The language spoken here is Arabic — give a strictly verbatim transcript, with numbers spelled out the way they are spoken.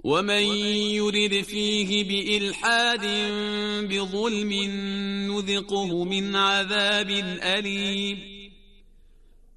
ومن يرد فيه بإلحاد بظلم نذقه من عذاب أليم